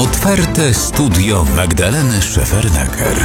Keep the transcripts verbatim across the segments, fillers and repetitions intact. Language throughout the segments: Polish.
Otwarte studio Magdaleny Szefernaker.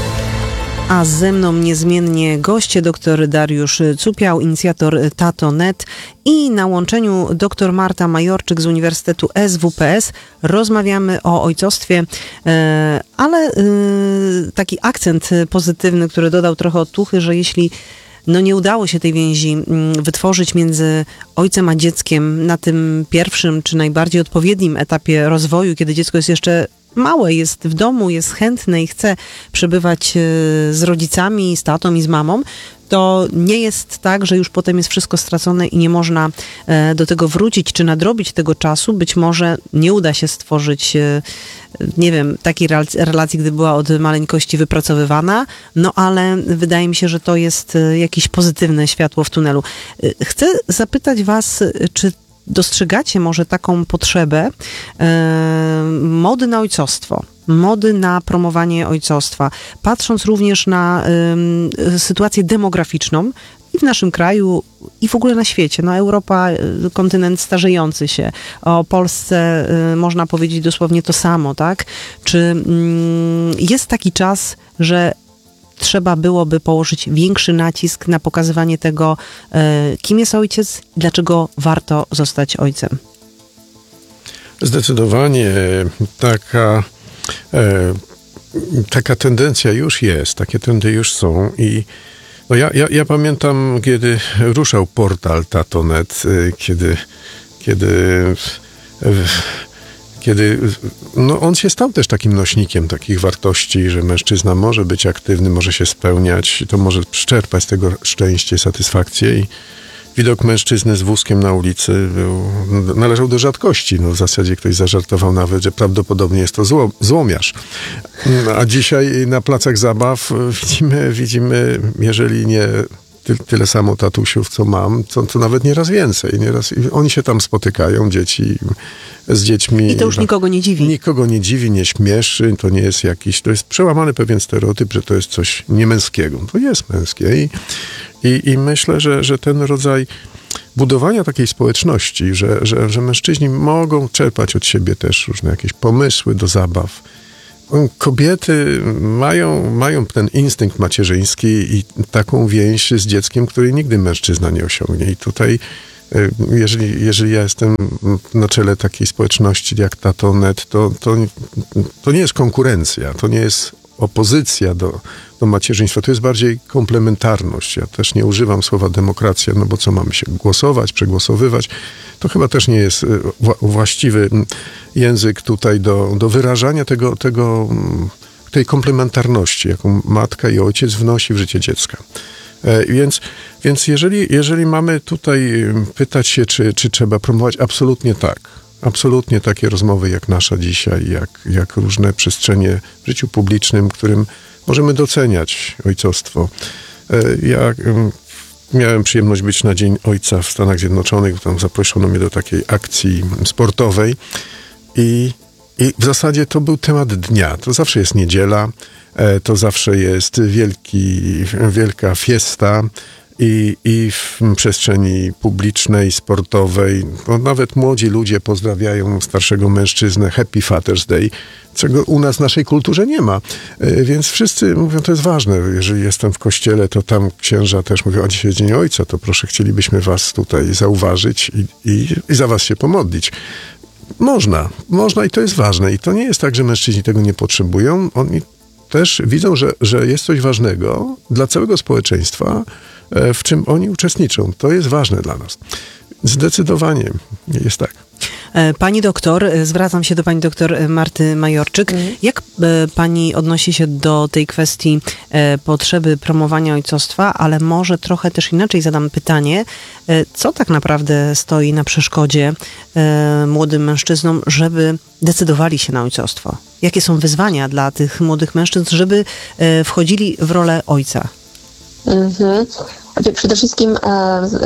A ze mną niezmiennie goście dr Dariusz Cupiał, inicjator Tato kropka net i na łączeniu dr Marta Majorczyk z Uniwersytetu S W P S. Rozmawiamy o ojcostwie, ale taki akcent pozytywny, który dodał trochę otuchy, że jeśli no nie udało się tej więzi wytworzyć między ojcem a dzieckiem na tym pierwszym, czy najbardziej odpowiednim etapie rozwoju, kiedy dziecko jest jeszcze małe, jest w domu, jest chętne i chce przebywać z rodzicami, z tatą i z mamą, to nie jest tak, że już potem jest wszystko stracone i nie można do tego wrócić, czy nadrobić tego czasu. Być może nie uda się stworzyć, nie wiem, takiej relacji, gdy była od maleńkości wypracowywana, no ale wydaje mi się, że to jest jakieś pozytywne światło w tunelu. Chcę zapytać was, czy dostrzegacie może taką potrzebę e, mody na ojcostwo, mody na promowanie ojcostwa, patrząc również na e, sytuację demograficzną i w naszym kraju, i w ogóle na świecie. No Europa, kontynent starzejący się. O Polsce y, można powiedzieć dosłownie to samo, tak? Czy y, jest taki czas, że trzeba byłoby położyć większy nacisk na pokazywanie tego, e, kim jest ojciec, dlaczego warto zostać ojcem? Zdecydowanie taka, e, taka tendencja już jest, takie trendy już są i no ja, ja, ja pamiętam, kiedy ruszał portal Tato kropka net, e, kiedy, kiedy e, Kiedy no on się stał też takim nośnikiem takich wartości, że mężczyzna może być aktywny, może się spełniać, to może czerpać z tego szczęście, satysfakcję i widok mężczyzny z wózkiem na ulicy był, należał do rzadkości. No w zasadzie ktoś zażartował nawet, że prawdopodobnie jest to zło, złomiarz. A dzisiaj na placach zabaw widzimy, widzimy jeżeli nie Ty, tyle samo tatusiów, co mam, co, co nawet nieraz więcej. Nieraz, i oni się tam spotykają, dzieci z dziećmi. I to już nikogo nie dziwi. Nikogo nie dziwi, nie śmieszy, to nie jest jakiś, to jest przełamany pewien stereotyp, że to jest coś niemęskiego. To jest męskie i, i, i myślę, że, że ten rodzaj budowania takiej społeczności, że, że, że mężczyźni mogą czerpać od siebie też różne jakieś pomysły do zabaw. Kobiety mają, mają ten instynkt macierzyński i taką więź z dzieckiem, której nigdy mężczyzna nie osiągnie. I tutaj, jeżeli, jeżeli ja jestem na czele takiej społeczności jak Tato kropka net, to, to, to nie jest konkurencja, to nie jest opozycja do, do macierzyństwa, to jest bardziej komplementarność. Ja też nie używam słowa demokracja, no bo co mamy się głosować, przegłosowywać? To chyba też nie jest wła- właściwy język tutaj do, do wyrażania tego, tego, tej komplementarności, jaką matka i ojciec wnosi w życie dziecka. E, więc więc jeżeli, jeżeli mamy tutaj pytać się, czy, czy trzeba promować, absolutnie tak. Absolutnie takie rozmowy jak nasza dzisiaj, jak, jak różne przestrzenie w życiu publicznym, którym możemy doceniać ojcostwo. Ja miałem przyjemność być na Dzień Ojca w Stanach Zjednoczonych, tam zaproszono mnie do takiej akcji sportowej i, i w zasadzie to był temat dnia. To zawsze jest niedziela, to zawsze jest wielki, wielka fiesta, I, i w przestrzeni publicznej, sportowej, no nawet młodzi ludzie pozdrawiają starszego mężczyznę Happy Father's Day, czego u nas w naszej kulturze nie ma. Więc wszyscy mówią, to jest ważne. Jeżeli jestem w kościele, to tam księża też mówią, a dzisiaj jest Dzień Ojca, to proszę, chcielibyśmy was tutaj zauważyć i, i, i za was się pomodlić. Można, można i to jest ważne. I to nie jest tak, że mężczyźni tego nie potrzebują. Oni też widzą, że, że jest coś ważnego dla całego społeczeństwa, w czym oni uczestniczą. To jest ważne dla nas. Zdecydowanie jest tak. Pani doktor, zwracam się do pani doktor Marty Majorczyk. Mm. Jak pani odnosi się do tej kwestii potrzeby promowania ojcostwa, ale może trochę też inaczej zadam pytanie, co tak naprawdę stoi na przeszkodzie młodym mężczyznom, żeby decydowali się na ojcostwo? Jakie są wyzwania dla tych młodych mężczyzn, żeby wchodzili w rolę ojca? Mhm. Przede wszystkim e,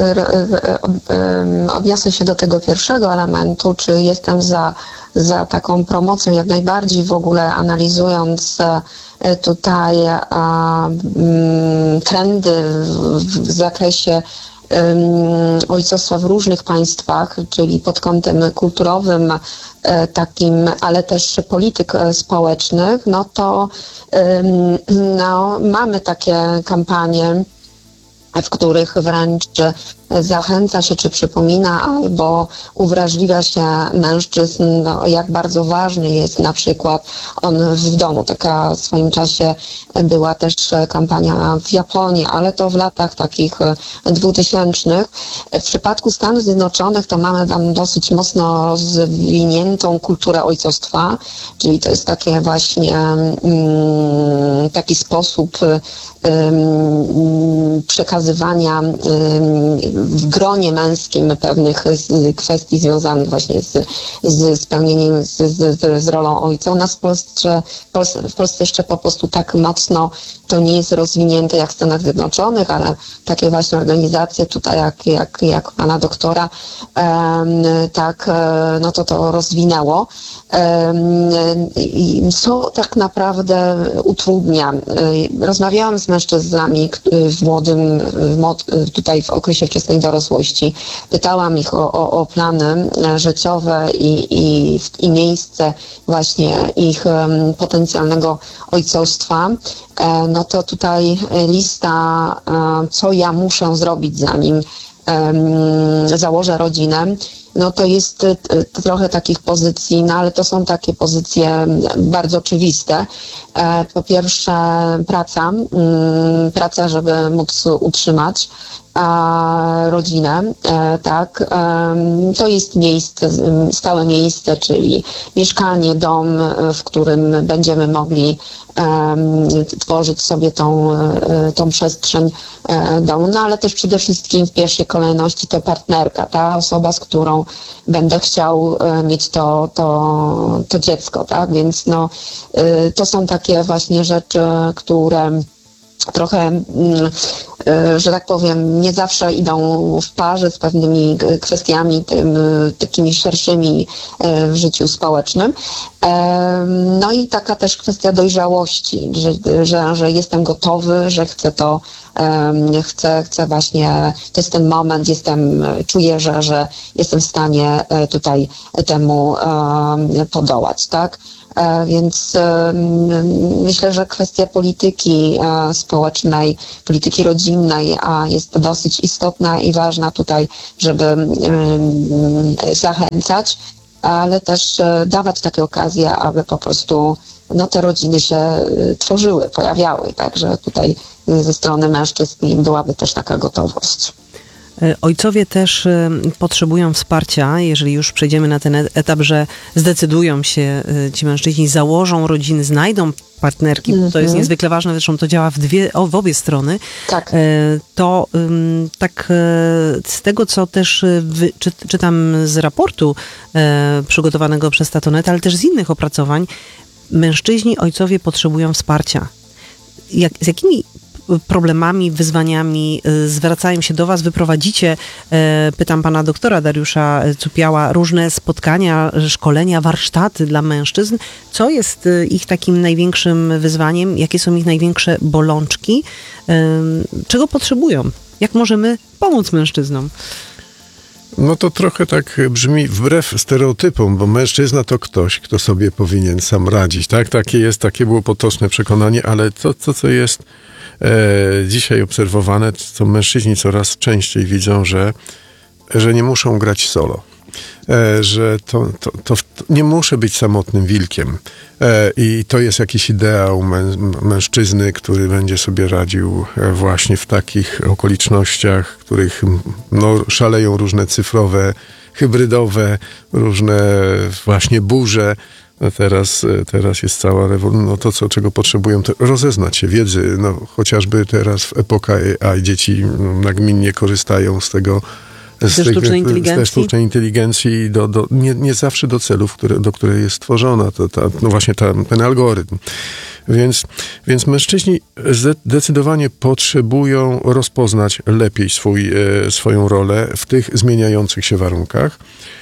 e, e, odniosę się do tego pierwszego elementu, czy jestem za, za taką promocją, jak najbardziej w ogóle analizując e, tutaj e, m, trendy w, w zakresie ojcostwa w różnych państwach, czyli pod kątem kulturowym, takim, ale też polityk społecznych, no to no, mamy takie kampanie, w których wręcz zachęca się, czy przypomina, albo uwrażliwia się mężczyzn, no, jak bardzo ważny jest na przykład on w domu. Taka w swoim czasie była też kampania w Japonii, ale to w latach takich dwutysięcznych. W przypadku Stanów Zjednoczonych to mamy tam dosyć mocno rozwiniętą kulturę ojcostwa, czyli to jest takie właśnie um, taki sposób um, przekazywania um, w gronie męskim pewnych kwestii związanych właśnie z, z spełnieniem, z, z, z rolą ojca. U nas w Polsce, w Polsce jeszcze po prostu tak mocno to nie jest rozwinięte jak w Stanach Zjednoczonych, ale takie właśnie organizacje tutaj jak, jak, jak pana doktora, um, tak, no to to rozwinęło. Um, i co tak naprawdę utrudnia? Rozmawiałam z mężczyznami w młodym, w, tutaj w okresie wczesnej dorosłości. Pytałam ich o, o, o plany życiowe i, i, i miejsce właśnie ich um, potencjalnego ojcostwa. E, no to tutaj lista, e, co ja muszę zrobić, zanim e, założę rodzinę. No to jest e, trochę takich pozycji, no ale to są takie pozycje bardzo oczywiste. E, po pierwsze praca, m, praca, żeby móc utrzymać a rodzinę, e, tak, e, to jest miejsce, stałe miejsce, czyli mieszkanie, dom, w którym będziemy mogli e, tworzyć sobie tą, e, tą przestrzeń e, domu, no ale też przede wszystkim w pierwszej kolejności to partnerka, ta osoba, z którą będę chciał e, mieć to, to, to dziecko, tak, więc no, e, to są takie właśnie rzeczy, które trochę, że tak powiem, nie zawsze idą w parze z pewnymi kwestiami tym, takimi szerszymi w życiu społecznym. No i taka też kwestia dojrzałości, że, że, że jestem gotowy, że chcę to, chcę, chcę właśnie, to jest ten moment, jestem, czuję, że, że jestem w stanie tutaj temu podołać, tak? Więc myślę, że kwestia polityki społecznej, polityki rodzinnej jest dosyć istotna i ważna tutaj, żeby zachęcać, ale też dawać takie okazje, aby po prostu no, te rodziny się tworzyły, pojawiały. Także tutaj ze strony mężczyzn byłaby też taka gotowość. Ojcowie też potrzebują wsparcia, jeżeli już przejdziemy na ten etap, że zdecydują się ci mężczyźni, założą rodziny, znajdą partnerki, mm-hmm. to jest niezwykle ważne, zresztą to działa w, dwie, w obie strony, tak. To tak z tego, co też wy, czy, czytam z raportu przygotowanego przez Tatonet, ale też z innych opracowań, mężczyźni, ojcowie potrzebują wsparcia. Jak, z jakimi problemami, wyzwaniami zwracają się do was, wy prowadzicie, pytam pana doktora Dariusza Cupiała, różne spotkania, szkolenia, warsztaty dla mężczyzn. Co jest ich takim największym wyzwaniem? Jakie są ich największe bolączki? Czego potrzebują? Jak możemy pomóc mężczyznom? No to trochę tak brzmi wbrew stereotypom, bo mężczyzna to ktoś, kto sobie powinien sam radzić. Tak, takie jest, takie było potoczne przekonanie, ale to, to co jest e, dzisiaj obserwowane, to mężczyźni coraz częściej widzą, że, że nie muszą grać solo. E, że to, to, to, to nie muszę być samotnym wilkiem. E, I to jest jakiś ideał mę, mężczyzny, który będzie sobie radził właśnie w takich okolicznościach, w których no, szaleją różne cyfrowe, hybrydowe, różne właśnie burze. No teraz, teraz jest cała rewolucja. No to, co, czego potrzebują, to rozeznać się wiedzy. No, chociażby teraz w epoka A I dzieci nagminnie korzystają z tego, Z, ze sztucznej inteligencji, ze sztucznej inteligencji do, do, nie, nie zawsze do celów, które, do której jest stworzona, to, ta, no właśnie ta, ten algorytm. Więc, więc mężczyźni zdecydowanie potrzebują rozpoznać lepiej swój, e, swoją rolę w tych zmieniających się warunkach.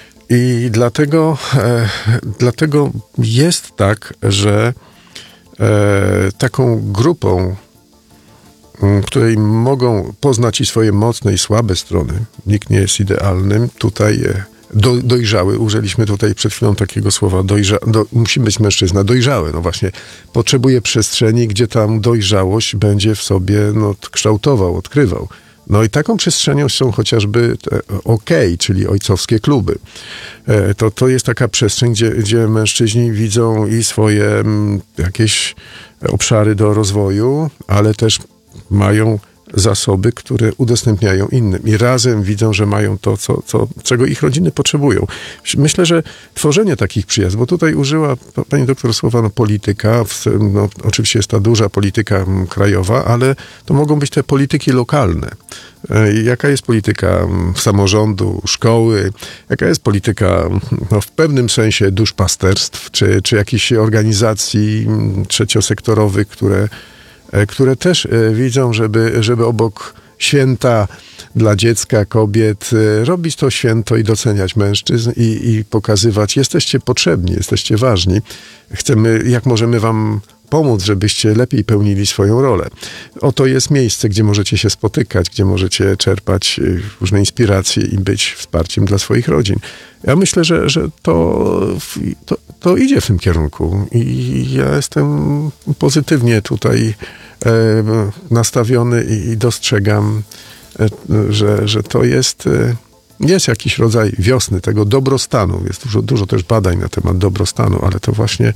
I dlatego, e, dlatego jest tak, że e, taką grupą w której mogą poznać i swoje mocne i słabe strony. Nikt nie jest idealnym. Tutaj do, dojrzały, użyliśmy tutaj przed chwilą takiego słowa, dojrza, do, musi być mężczyzna dojrzały. No właśnie, potrzebuje przestrzeni, gdzie tam dojrzałość będzie w sobie no, kształtował, odkrywał. No i taką przestrzenią są chociażby OK, czyli ojcowskie kluby. To, to jest taka przestrzeń, gdzie, gdzie mężczyźni widzą i swoje m, jakieś obszary do rozwoju, ale też mają zasoby, które udostępniają innym i razem widzą, że mają to, co, co, czego ich rodziny potrzebują. Myślę, że tworzenie takich przyjazd, bo tutaj użyła pani doktor słowa no, polityka, no, oczywiście jest ta duża polityka krajowa, ale to mogą być te polityki lokalne. Jaka jest polityka samorządu, szkoły, jaka jest polityka no, w pewnym sensie duszpasterstw, czy, czy jakichś organizacji trzeciosektorowych, które które też widzą, żeby, żeby obok święta dla dziecka, kobiet, robić to święto i doceniać mężczyzn i, i pokazywać, jesteście potrzebni, jesteście ważni. Chcemy, jak możemy wam pomóc, żebyście lepiej pełnili swoją rolę. Oto jest miejsce, gdzie możecie się spotykać, gdzie możecie czerpać różne inspiracje i być wsparciem dla swoich rodzin. Ja myślę, że, że to, to, to idzie w tym kierunku i ja jestem pozytywnie tutaj e, nastawiony i, i dostrzegam, e, że, że to jest... E, Jest jakiś rodzaj wiosny, tego dobrostanu. Jest dużo, dużo też badań na temat dobrostanu, ale to właśnie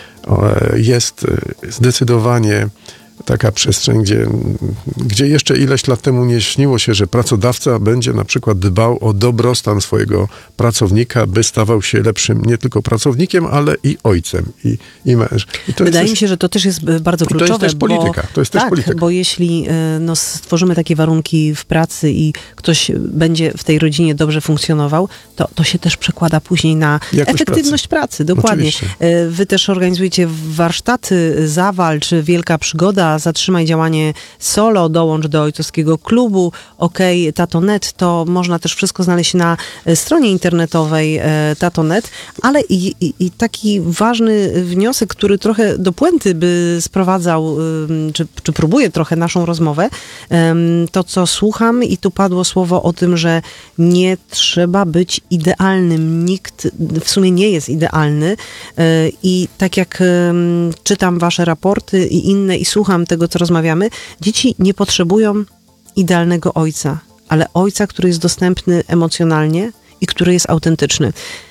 jest zdecydowanie taka przestrzeń, gdzie, gdzie jeszcze ileś lat temu nie śniło się, że pracodawca będzie na przykład dbał o dobrostan swojego pracownika, by stawał się lepszym nie tylko pracownikiem, ale i ojcem, i, i mężem. I to Wydaje jest mi się, że to też jest bardzo kluczowe. To jest też polityka. To jest tak, też polityka. Bo jeśli no, stworzymy takie warunki w pracy i ktoś będzie w tej rodzinie dobrze funkcjonował, to, to się też przekłada później na Jakość efektywność pracy. pracy. Dokładnie. Oczywiście. Wy też organizujecie warsztaty, Zawalcz, Wielka Przygoda, Zatrzymaj działanie solo, dołącz do ojcowskiego klubu, OK, Tato kropka net, to można też wszystko znaleźć na stronie internetowej Tato kropka net, ale i, i, i taki ważny wniosek, który trochę do puenty by sprowadzał, czy, czy próbuje trochę naszą rozmowę, to co słucham i tu padło słowo o tym, że nie trzeba być idealnym. Nikt w sumie nie jest idealny i tak jak czytam wasze raporty i inne i słucham tego, co rozmawiamy, dzieci nie potrzebują idealnego ojca, ale ojca, który jest dostępny emocjonalnie i który jest autentyczny.